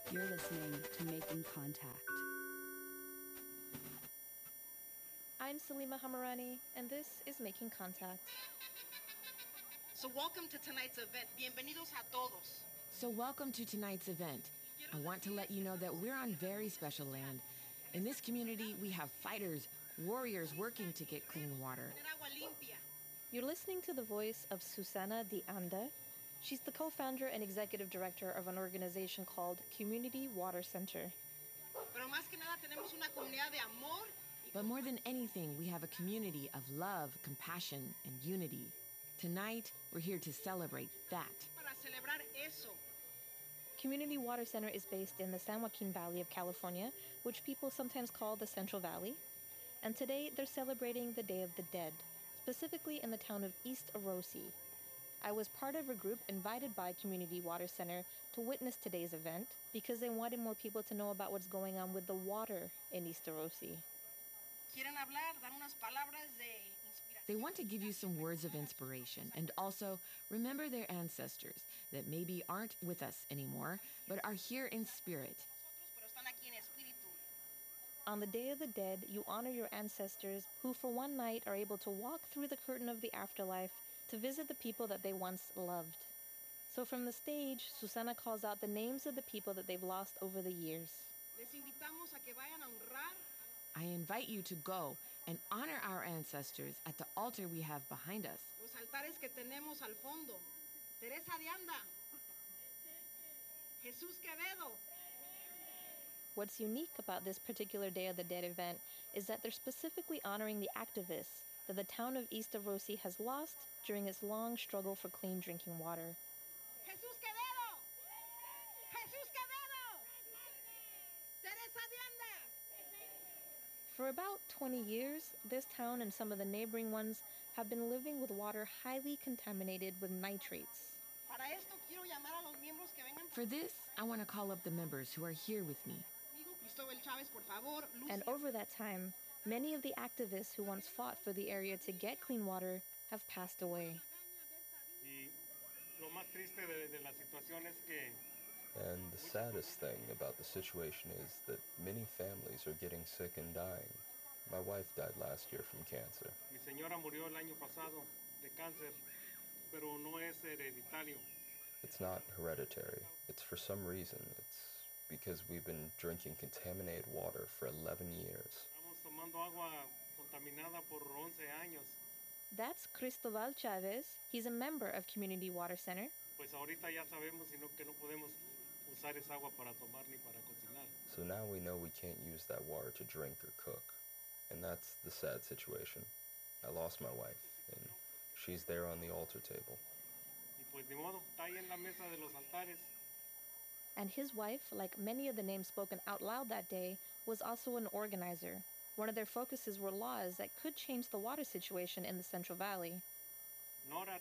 You're listening to Making Contact. I'm Salima Hamarani, and this is Making Contact. So welcome to tonight's event. Bienvenidos a todos. So welcome to tonight's event. I want to let you know that we're on very special land. In this community, we have fighters, warriors working to get clean water. You're listening to the voice of Susana de Anda. She's the co-founder and executive director of an organization called Community Water Center. But more than anything, we have a community of love, compassion, and unity. Tonight, we're here to celebrate that. Community Water Center is based in the San Joaquin Valley of California, which people sometimes call the Central Valley. And today, they're celebrating the Day of the Dead, specifically in the town of East Arosi. I was part of a group invited by Community Water Center to witness today's event because they wanted more people to know about what's going on with the water in East Arosi. They want to give you some words of inspiration and also remember their ancestors that maybe aren't with us anymore, but are here in spirit. On the Day of the Dead, you honor your ancestors who for one night are able to walk through the curtain of the afterlife to visit the people that they once loved. So from the stage, Susana calls out the names of the people that they've lost over the years. I invite you to go and honor our ancestors at the altar we have behind us. Los altares que tenemos al fondo. Teresa de Anda. Jesús Quevedo. What's unique about this particular Day of the Dead event is that they're specifically honoring the activists that the town of East Arosi has lost during its long struggle for clean drinking water. Jesús Quevedo! Jesús Quevedo! Teresa de Anda! For about 20 years, this town and some of the neighboring ones have been living with water highly contaminated with nitrates. For this, I want to call up the members who are here with me. And over that time, many of the activists who once fought for the area to get clean water have passed away. And the saddest thing about the situation is that many families are getting sick and dying. My wife died last year from cancer. It's not hereditary. It's for some reason. It's because we've been drinking contaminated water for 11 years. That's Cristobal Chavez. He's a member of Community Water Center. So now we know we can't use that water to drink or cook. And that's the sad situation. I lost my wife, and she's there on the altar table. And his wife, like many of the names spoken out loud that day, was also an organizer. One of their focuses were laws that could change the water situation in the Central Valley. Nora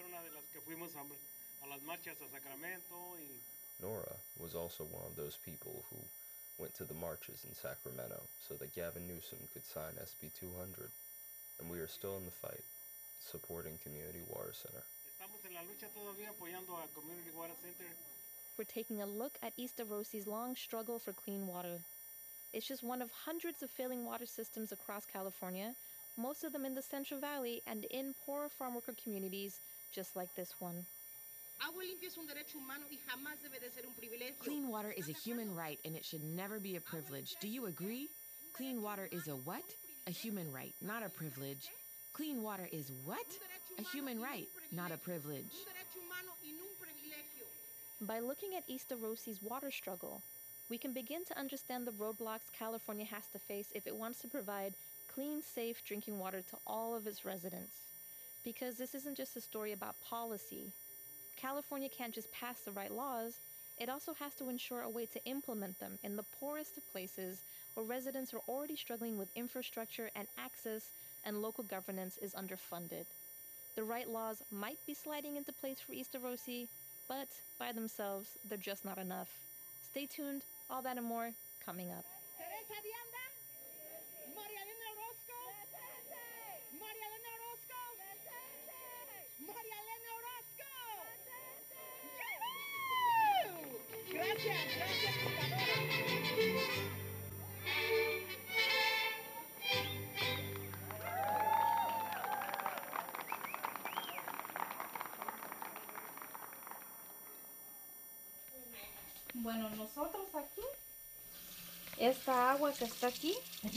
was also one of those people who went to the marches in Sacramento so that Gavin Newsom could sign SB 200. And we are still in the fight, supporting Community Water Center. We're taking a look at East Arosi's long struggle for clean water. It's just one of hundreds of failing water systems across California, most of them in the Central Valley and in poor farm worker communities just like this one. Clean water is a human right and it should never be a privilege. Do you agree? Clean water is a what? A human right, not a privilege. Clean water is what? A human right, not a privilege. By looking at East Arosi's water struggle, we can begin to understand the roadblocks California has to face if it wants to provide clean, safe drinking water to all of its residents. Because this isn't just a story about policy. California can't just pass the right laws, it also has to ensure a way to implement them in the poorest of places where residents are already struggling with infrastructure and access and local governance is underfunded. The right laws might be sliding into place for East Arosi, but by themselves, they're just not enough. Stay tuned, all that and more coming up. Teresa de Anda. María Elena Orozco. María Elena Orozco. María Elena Orozco. Yahoo! Gracias. Gracias, gracias, contadora. Bueno, nosotros aquí, esta agua que está aquí,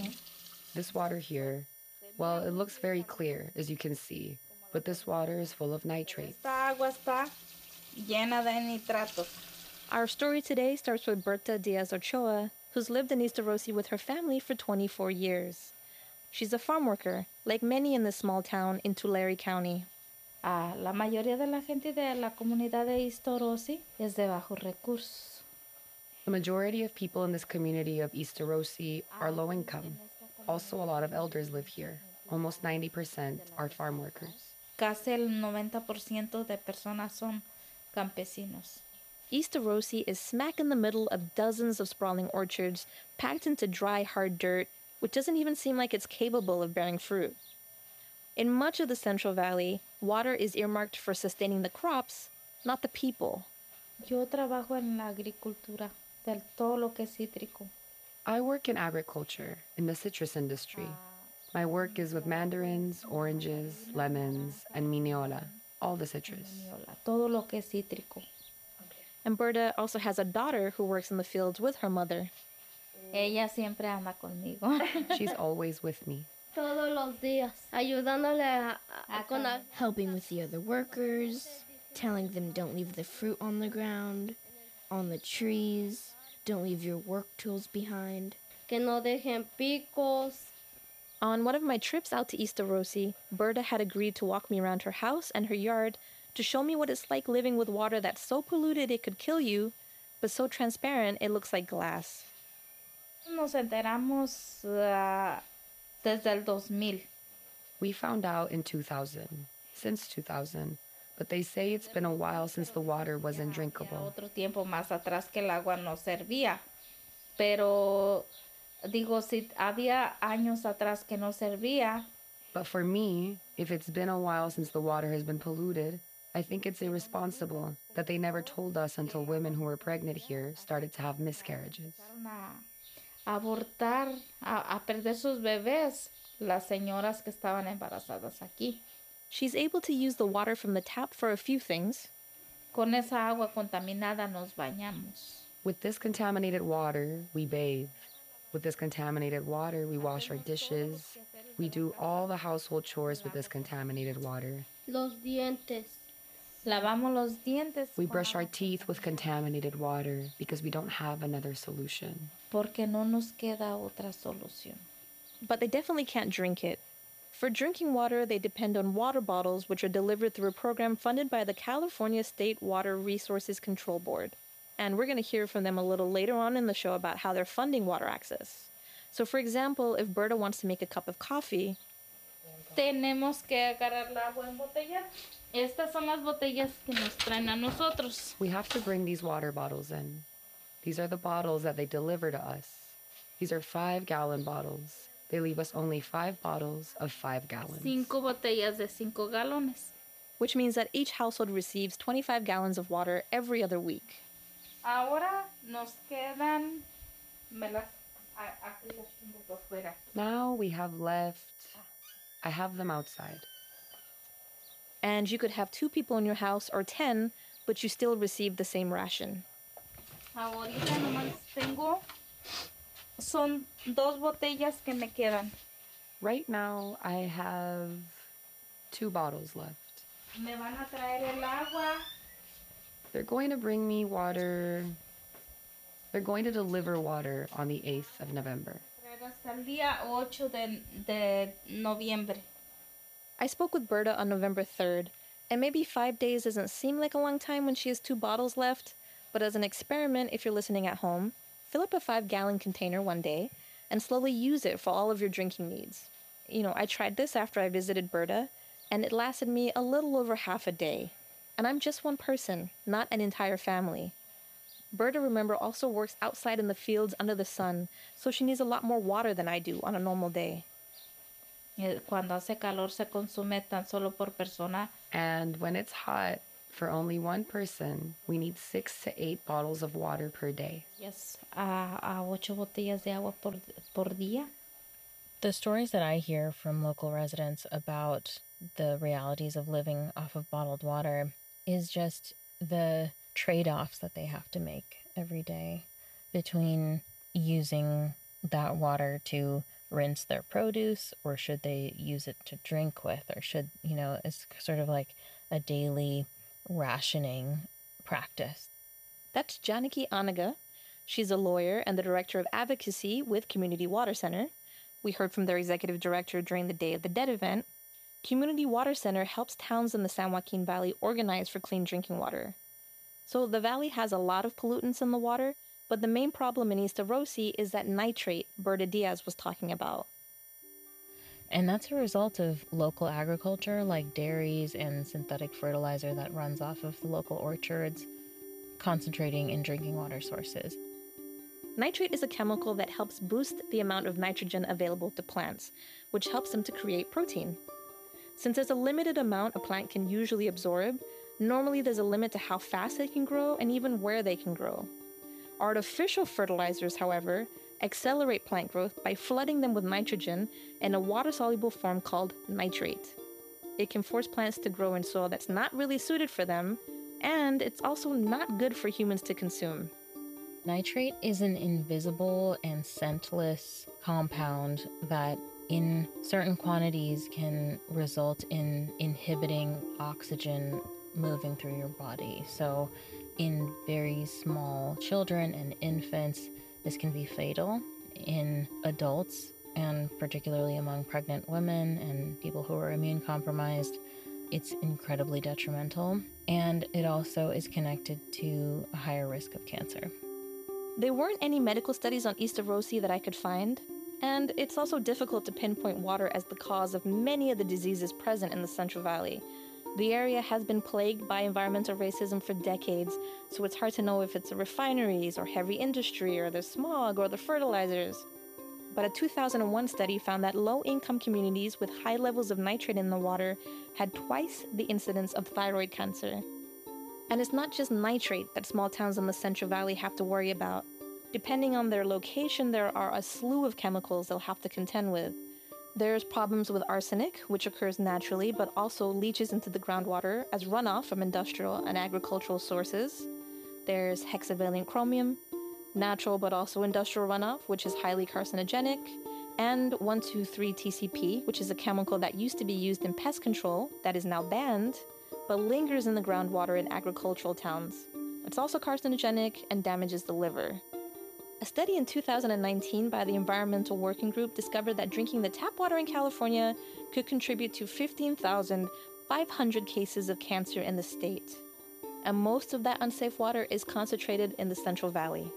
This water here, well, it looks very clear, as you can see, but this water is full of nitrates. esta agua está llena de nitratos. Our story today starts with Berta Diaz Ochoa, who's lived in East Rossi with her family for 24 years. She's a farm worker, like many in this small town in Tulare County. La mayoría de la gente de la comunidad de East Rossi es de bajos recursos. The majority of people in this community of East Rossi are low income. Also, a lot of elders live here. Almost 90% are farm workers. Casi el 90% de personas son campesinos. East Rossi is smack in the middle of dozens of sprawling orchards packed into dry, hard dirt, which doesn't even seem like it's capable of bearing fruit. In much of the Central Valley, water is earmarked for sustaining the crops, not the people. Yo trabajo en la agricultura, de todo lo que es cítrico. I work in agriculture, in the citrus industry. My work is with mandarins, oranges, lemons, and miniola, all the citrus. Todo lo que es cítrico. And Berta also has a daughter who works in the fields with her mother. Ella siempre anda conmigo. She's always with me. Todos los días, ayudándole helping with the other workers, telling them don't leave the fruit on the ground, on the trees, don't leave your work tools behind. que no dejen picos. On one of my trips out to East Rossi, Berta had agreed to walk me around her house and her yard to show me what it's like living with water that's so polluted it could kill you, but so transparent it looks like glass. Nos enteramos desde el 2000. We found out in 2000, since 2000, but they say it's been a while since the water wasn't drinkable. Otro tiempo más atrás que el agua no servía. Pero digo, si había años atrás que no servía. But for me, if it's been a while since the water has been polluted, I think it's irresponsible that they never told us until women who were pregnant here started to have miscarriages. A abortar, a perder sus bebés, las señoras que estaban embarazadas aquí. She's able to use the water from the tap for a few things. Con esa agua contaminada nos bañamos. With this contaminated water, we bathe. With this contaminated water, we wash our dishes. We do all the household chores with this contaminated water. Los dientes. Lavamos los dientes. We brush our teeth with contaminated water because we don't have another solution. Porque no nos queda otra solución. But they definitely can't drink it. For drinking water, they depend on water bottles, which are delivered through a program funded by the California State Water Resources Control Board. And we're going to hear from them a little later on in the show about how they're funding water access. So, for example, if Berta wants to make a cup of coffee, tenemos que agarrar el agua en botella. Estas son las botellas que nos traen a nosotros. We have to bring these water bottles in. These are the bottles that they deliver to us. These are 5-gallon bottles. They leave us only 5 bottles of 5 gallons. 5 botellas de 5 galones. Which means that each household receives 25 gallons of water every other week. Ahora nos quedan. Aquí las tengo por fuera. Now we have left. I have them outside. And you could have 2 people in your house or 10, but you still receive the same ration. Ahorita nomás tengo. Son 2 botellas que me quedan. Right now, I have 2 bottles left. Me van a traer el agua. They're going to bring me water. They're going to deliver water on the 8th of November. Hasta el día 8 de noviembre. I spoke with Berta on November 3rd, and maybe 5 days doesn't seem like a long time when she has 2 bottles left, but as an experiment, if you're listening at home, fill up a 5-gallon container one day and slowly use it for all of your drinking needs. You know, I tried this after I visited Berta, and it lasted me a little over half a day. And I'm just one person, not an entire family. Berta, remember, also works outside in the fields under the sun, so she needs a lot more water than I do on a normal day. Cuando hace calor se consume tan solo por persona. And when it's hot, For only one person, we need 6 to 8 bottles of water per day. Yes, a 8 botellas de agua por día. The stories that I hear from local residents about the realities of living off of bottled water is just the trade-offs that they have to make every day between using that water to rinse their produce, or should they use it to drink with, or should, it's sort of like a daily rationing practice. That's Janaki Anaga. She's a lawyer and the director of advocacy with Community Water Center. We heard from their executive director during the Day of the Dead event. Community Water Center helps towns in the San Joaquin Valley organize for clean drinking water. So the valley has a lot of pollutants in the water, but the main problem in Isla Rosy is that nitrate Berta Diaz was talking about. And that's a result of local agriculture like dairies and synthetic fertilizer that runs off of the local orchards, concentrating in drinking water sources. Nitrate is a chemical that helps boost the amount of nitrogen available to plants, which helps them to create protein. Since there's a limited amount a plant can usually absorb, normally there's a limit to how fast they can grow and even where they can grow. Artificial fertilizers, however, accelerate plant growth by flooding them with nitrogen in a water-soluble form called nitrate. It can force plants to grow in soil that's not really suited for them, and it's also not good for humans to consume. Nitrate is an invisible and scentless compound that in certain quantities can result in inhibiting oxygen moving through your body. So in very small children and infants, this can be fatal. In adults, and particularly among pregnant women and people who are immune compromised, it's incredibly detrimental. And it also is connected to a higher risk of cancer. There weren't any medical studies on Isla Rosy that I could find, and it's also difficult to pinpoint water as the cause of many of the diseases present in the Central Valley. The area has been plagued by environmental racism for decades, so it's hard to know if it's the refineries or heavy industry or the smog or the fertilizers. But a 2001 study found that low-income communities with high levels of nitrate in the water had twice the incidence of thyroid cancer. And it's not just nitrate that small towns in the Central Valley have to worry about. Depending on their location, there are a slew of chemicals they'll have to contend with. There's problems with arsenic, which occurs naturally but also leaches into the groundwater as runoff from industrial and agricultural sources. There's hexavalent chromium, natural but also industrial runoff, which is highly carcinogenic, and 1,2,3-TCP, which is a chemical that used to be used in pest control that is now banned, but lingers in the groundwater in agricultural towns. It's also carcinogenic and damages the liver. A study in 2019 by the Environmental Working Group discovered that drinking the tap water in California could contribute to 15,500 cases of cancer in the state. And most of that unsafe water is concentrated in the Central Valley.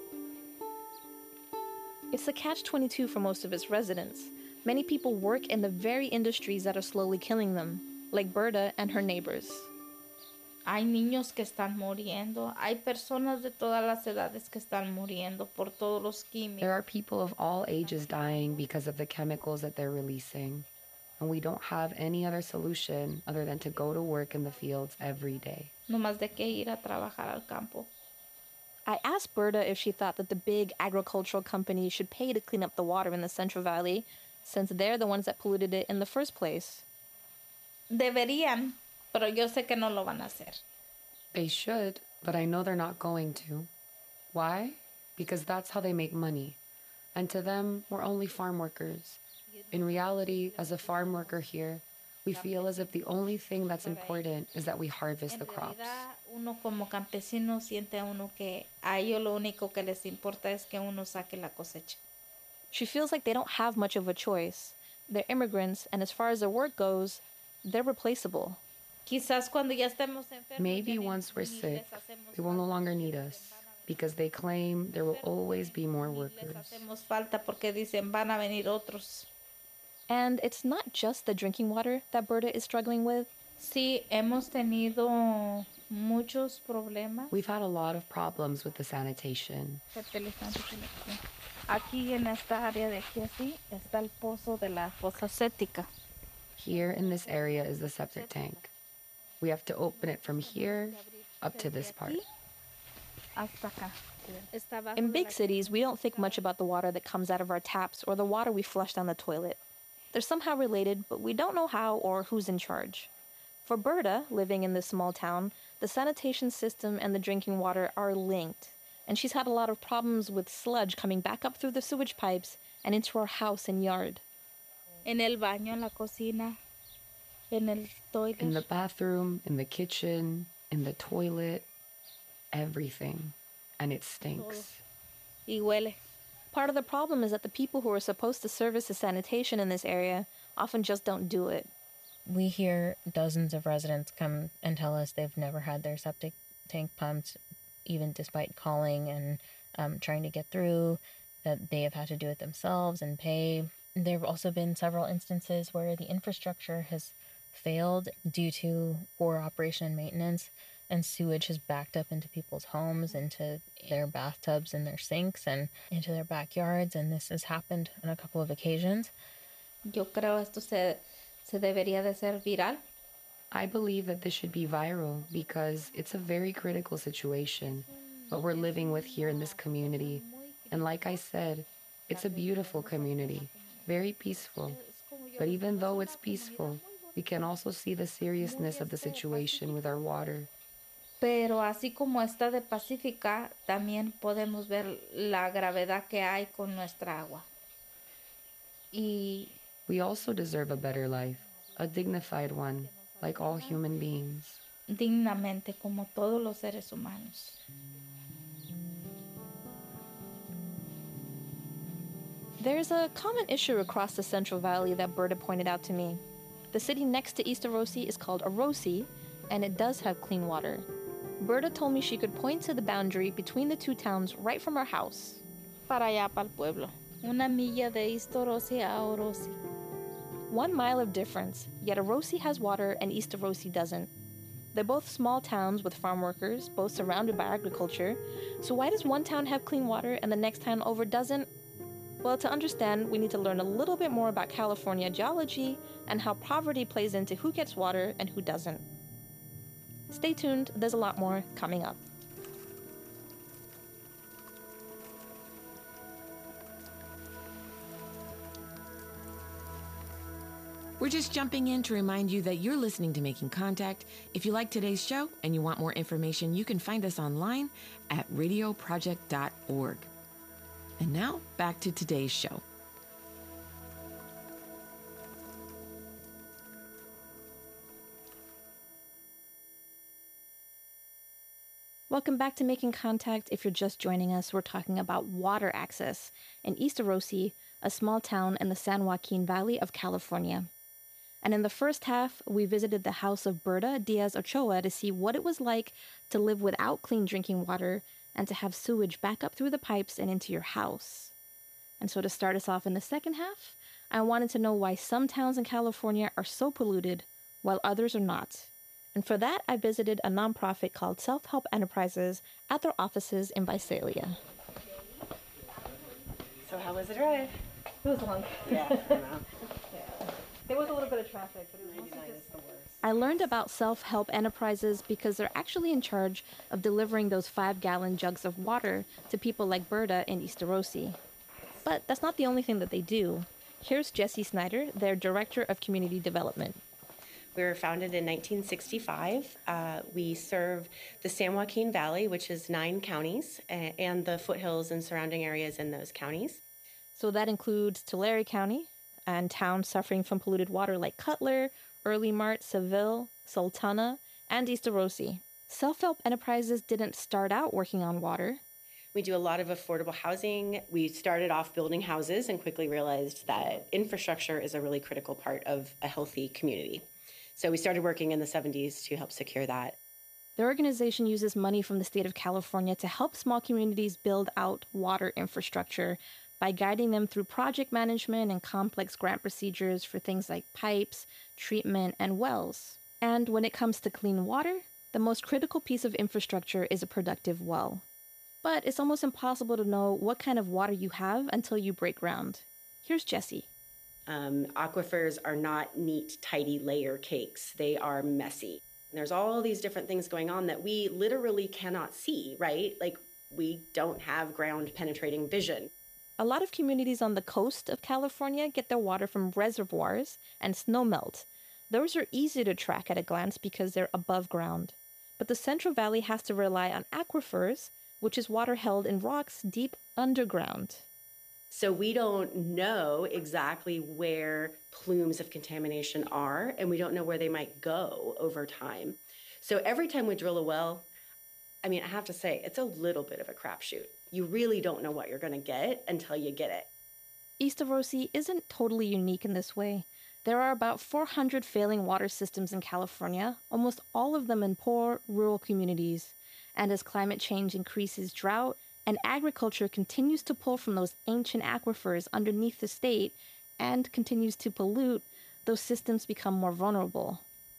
It's a catch-22 for most of its residents. Many people work in the very industries that are slowly killing them, like Berta and her neighbors. Hay niños que están muriendo. Hay personas de todas las edades que están muriendo por todos los químicos. There are people of all ages dying because of the chemicals that they're releasing. And we don't have any other solution other than to go to work in the fields every day. No más de que ir a trabajar al campo. I asked Berta if she thought that the big agricultural companies should pay to clean up the water in the Central Valley, since they're the ones that polluted it in the first place. Deberían, pero yo sé que no lo van a hacer. They should, but I know they're not going to. Why? Because that's how they make money. And to them, we're only farm workers. In reality, as a farm worker here, we feel as if the only thing that's important is that we harvest the crops. Uno como campesino siente uno que a ellos lo único que les importa es que uno saque la cosecha. She feels like they don't have much of a choice. They're immigrants, and as far as their work goes, they're replaceable. Quizás cuando ya estemos enfermos, maybe once we're sick, they will no longer need us, because they claim there will always be more workers. Hacemos falta porque dicen van a venir otros. And it's not just the drinking water that Berta is struggling with. Sí, hemos tenido muchos problemas. We've had a lot of problems with the sanitation. Aquí en esta área de aquí así está el pozo de la fosa séptica. Here in this area is the septic tank. We have to open it from here up to this part. Hasta acá. Está abajo In de big la- cities, we don't think much about the water that comes out of our taps or the water we flush down the toilet. They're somehow related, but we don't know how or who's in charge. For Berta, living in this small town, the sanitation system and the drinking water are linked, and she's had a lot of problems with sludge coming back up through the sewage pipes and into our house and yard. En el baño, en la cocina, en el toilet. In the bathroom, in the kitchen, in the toilet, everything. And it stinks. Y huele. Part of the problem is that the people who are supposed to service the sanitation in this area often just don't do it. We hear dozens of residents come and tell us they've never had their septic tank pumped, even despite calling and trying to get through, that they have had to do it themselves and pay. There have also been several instances where the infrastructure has failed due to poor operation and maintenance, and sewage has backed up into people's homes, into their bathtubs and their sinks, and into their backyards, and this has happened on a couple of occasions. Yo creo esto se debería de ser viral. I believe that this should be viral because it's a very critical situation, what we're living with here in this community. And like I said, it's a beautiful community, very peaceful. But even though it's peaceful, we can also see the seriousness of the situation with our water. Pero así como está de pacífica, también podemos ver la gravedad que hay con nuestra agua. Y we also deserve a better life, a dignified one, like all human beings. Dignamente, como todos los seres humanos. There's a common issue across the Central Valley that Berta pointed out to me. The city next to East Arosi is called Arosi, and it does have clean water. Berta told me she could point to the boundary between the two towns right from her house. Para allá, para el pueblo. Una milla de East Arosi a Arosi. 1 mile of difference, yet Arosi has water and East Arosi doesn't. They're both small towns with farm workers, both surrounded by agriculture. So why does one town have clean water and the next town over doesn't? Well, to understand, we need to learn a little bit more about California geology and how poverty plays into who gets water and who doesn't. Stay tuned, there's a lot more coming up. We're just jumping in to remind you that you're listening to Making Contact. If you like today's show and you want more information, you can find us online at radioproject.org. And now, back to today's show. Welcome back to Making Contact. If you're just joining us, we're talking about water access in East Arosi, a small town in the San Joaquin Valley of California. And in the first half, we visited the house of Berta Diaz Ochoa to see what it was like to live without clean drinking water and to have sewage back up through the pipes and into your house. And so to start us off in the second half, I wanted to know why some towns in California are so polluted while others are not. And for that, I visited a nonprofit called Self-Help Enterprises at their offices in Visalia. So how was the drive? It was long. Yeah, I know. There was a little bit of traffic, but it was mostly just the worst. I learned about Self-Help Enterprises because they're actually in charge of delivering those 5-gallon jugs of water to people like Berta in East Arosi. But that's not the only thing that they do. Here's Jessie Snyder, their Director of Community Development. We were founded in 1965. We serve the San Joaquin Valley, which is 9 counties, and the foothills and surrounding areas in those counties. So that includes Tulare County and towns suffering from polluted water like Cutler, Early Mart, Seville, Sultana, and East Arosi. Self-Help Enterprises didn't start out working on water. We do a lot of affordable housing. We started off building houses and quickly realized that infrastructure is a really critical part of a healthy community. So we started working in the 70s to help secure that. The organization uses money from the state of California to help small communities build out water infrastructure by guiding them through project management and complex grant procedures for things like pipes, treatment, and wells. And when it comes to clean water, the most critical piece of infrastructure is a productive well. But it's almost impossible to know what kind of water you have until you break ground. Here's Jessie. Aquifers are not neat, tidy layer cakes. They are messy. There's all these different things going on that we literally cannot see, right? Like, we don't have ground penetrating vision. A lot of communities on the coast of California get their water from reservoirs and snowmelt. Those are easy to track at a glance because they're above ground. But the Central Valley has to rely on aquifers, which is water held in rocks deep underground. So we don't know exactly where plumes of contamination are, and we don't know where they might go over time. So every time we drill a well, I mean, I have to say, it's a little bit of a crapshoot. You really don't know what you're going to get until you get it. East of Rosie isn't totally unique in this way. There are about 400 failing water systems in California, almost all of them in poor, rural communities. And as climate change increases drought, and agriculture continues to pull from those ancient aquifers underneath the state and continues to pollute, those systems become more vulnerable.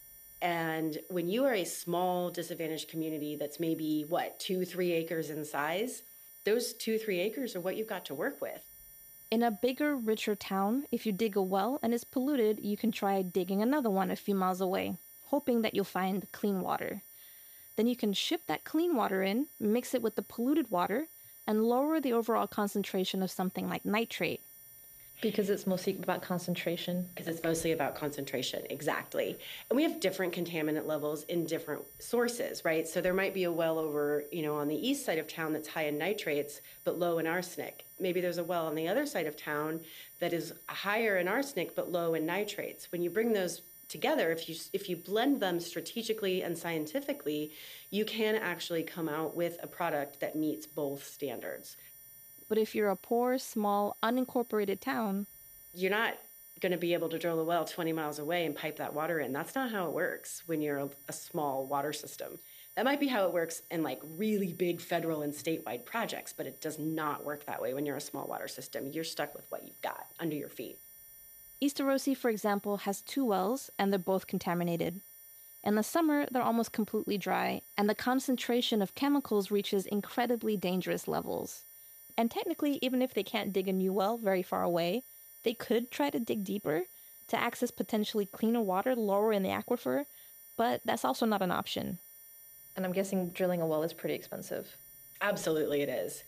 And when you are a small, disadvantaged community that's maybe, 2-3 acres in size, those 2-3 acres are what you've got to work with. In a bigger, richer town, if you dig a well and it's polluted, you can try digging another one a few miles away, hoping that you'll find clean water. Then you can ship that clean water in, mix it with the polluted water, and lower the overall concentration of something like nitrate. Because it's mostly about concentration. Because it's mostly about concentration, exactly. And we have different contaminant levels in different sources, right? So there might be a well over, on the east side of town that's high in nitrates, but low in arsenic. Maybe there's a well on the other side of town that is higher in arsenic, but low in nitrates. When you bring those together, if you blend them strategically and scientifically, you can actually come out with a product that meets both standards. But if you're a poor, small, unincorporated town, you're not going to be able to drill a well 20 miles away and pipe that water in. That's not how it works when you're a small water system. That might be how it works in really big federal and statewide projects, but it does not work that way when you're a small water system. You're stuck with what you've got under your feet. East of Rosie, for example, has 2 wells, and they're both contaminated. In the summer, they're almost completely dry, and the concentration of chemicals reaches incredibly dangerous levels. And technically, even if they can't dig a new well very far away, they could try to dig deeper to access potentially cleaner water lower in the aquifer, but that's also not an option. And I'm guessing drilling a well is pretty expensive. Absolutely it is.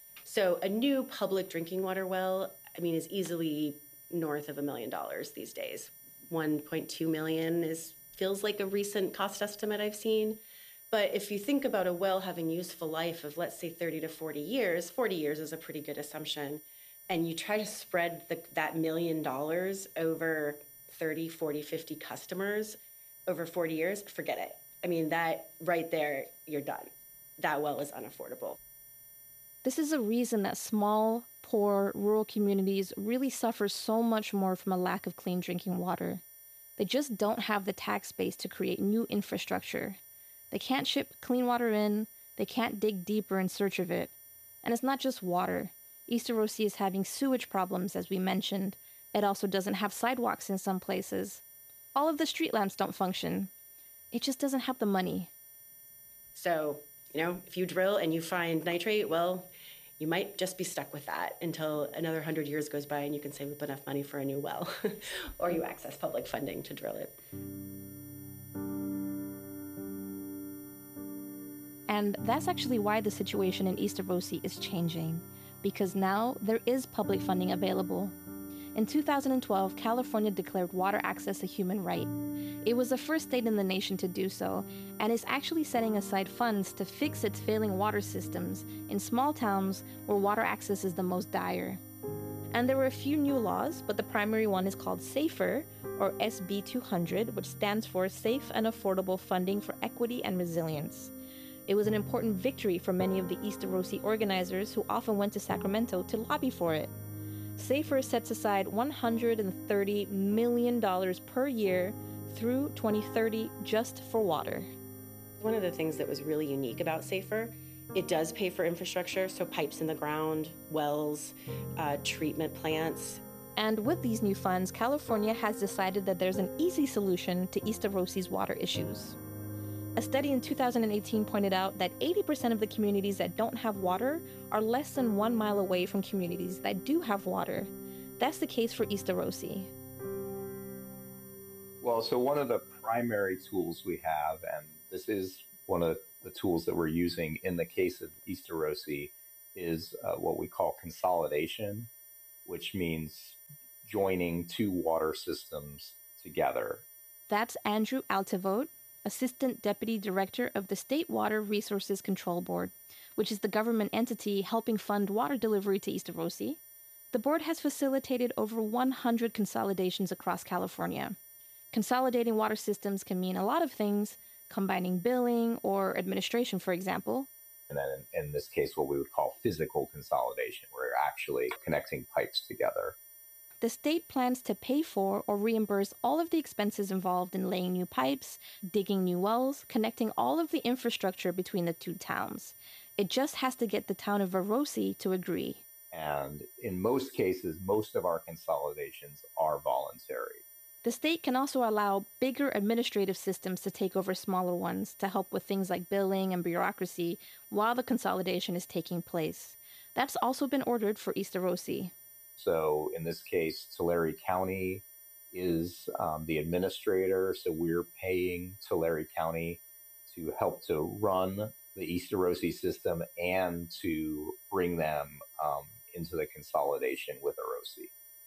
So a new public drinking water well, is easily north of $1 million these days. 1.2 million feels like a recent cost estimate I've seen. But if you think about a well having useful life of, let's say, 30 to 40 years, 40 years is a pretty good assumption, and you try to spread that $1 million over 30, 40, 50 customers over 40 years, forget it. That right there, you're done. That well is unaffordable. This is a reason that small, poor, rural communities really suffer so much more from a lack of clean drinking water. They just don't have the tax base to create new infrastructure. They can't ship clean water in, they can't dig deeper in search of it. And it's not just water. East of Rosie is having sewage problems, as we mentioned. It also doesn't have sidewalks in some places. All of the street lamps don't function. It just doesn't have the money. So, if you drill and you find nitrate, well, you might just be stuck with that until another 100 years goes by and you can save up enough money for a new well, or you access public funding to drill it. And that's actually why the situation in East of Rosie is changing, because now there is public funding available. In 2012, California declared water access a human right. It was the first state in the nation to do so, and is actually setting aside funds to fix its failing water systems in small towns where water access is the most dire. And there were a few new laws, but the primary one is called SAFER, or SB 200, which stands for Safe and Affordable Funding for Equity and Resilience. It was an important victory for many of the East of Rosie organizers who often went to Sacramento to lobby for it. SAFER sets aside $130 million per year through 2030 just for water. One of the things that was really unique about SAFER, it does pay for infrastructure, so pipes in the ground, wells, treatment plants. And with these new funds, California has decided that there's an easy solution to East of Rosie's water issues. A study in 2018 pointed out that 80% of the communities that don't have water are less than 1 mile away from communities that do have water. That's the case for East of Rosie. Well, so one of the primary tools we have, and this is one of the tools that we're using in the case of East Arosi, is what we call consolidation, which means joining two water systems together. That's Andrew Altivote, Assistant Deputy Director of the State Water Resources Control Board, which is the government entity helping fund water delivery to East Arosi. The board has facilitated over 100 consolidations across California. Consolidating water systems can mean a lot of things, combining billing or administration, for example. And then in this case, what we would call physical consolidation, where you're actually connecting pipes together. The state plans to pay for or reimburse all of the expenses involved in laying new pipes, digging new wells, connecting all of the infrastructure between the two towns. It just has to get the town of Arosi to agree. And in most cases, most of our consolidations are voluntary. The state can also allow bigger administrative systems to take over smaller ones to help with things like billing and bureaucracy while the consolidation is taking place. That's also been ordered for East Arosi. So in this case, Tulare County is the administrator, so we're paying Tulare County to help to run the East Arosi system and to bring them into the consolidation with Arosi.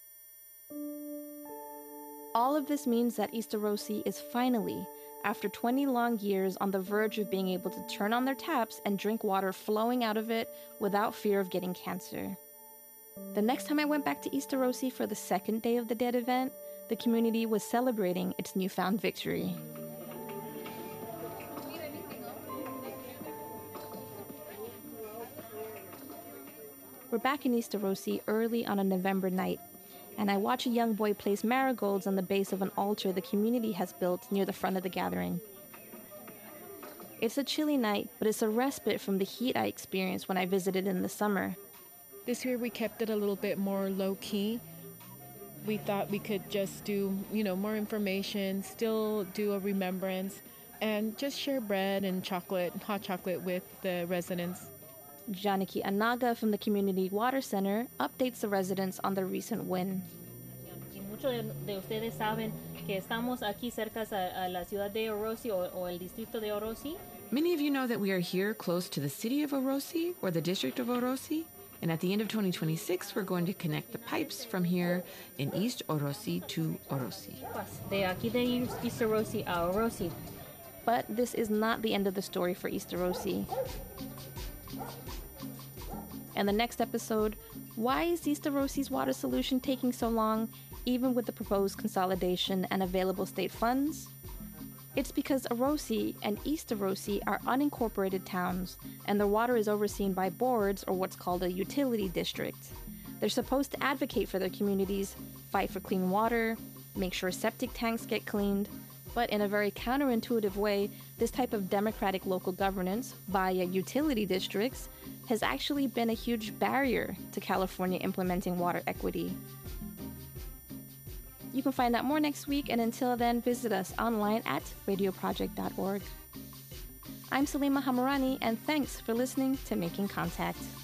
All of this means that East Arosi is finally, after 20 long years, on the verge of being able to turn on their taps and drink water flowing out of it without fear of getting cancer. The next time I went back to East Arosi for the second Day of the Dead event, the community was celebrating its newfound victory. We're back in East Arosi early on a November night, and I watch a young boy place marigolds on the base of an altar the community has built near the front of the gathering. It's a chilly night, but it's a respite from the heat I experienced when I visited in the summer. This year we kept it a little bit more low-key. We thought we could just do, more information, still do a remembrance, and just share bread and chocolate, hot chocolate with the residents. Janaki Anaga from the Community Water Center updates the residents on the recent win. Muchos de ustedes saben que estamos aquí cerca a la ciudad de Arosi o el distrito de Arosi. Many of you know that we are here close to the city of Arosi or the district of Arosi. And at the end of 2026, we're going to connect the pipes from here in East Arosi to Arosi. De aquí de East Arosi a Arosi. But this is not the end of the story for East Arosi. In the next episode, why is East Arosi's water solution taking so long, even with the proposed consolidation and available state funds? It's because Arosi and East Arosi are unincorporated towns, and their water is overseen by boards or what's called a utility district. They're supposed to advocate for their communities, fight for clean water, make sure septic tanks get cleaned, but in a very counterintuitive way, this type of democratic local governance via utility districts has actually been a huge barrier to California implementing water equity. You can find out more next week, and until then, visit us online at radioproject.org. I'm Salima Hamarani, and thanks for listening to Making Contact.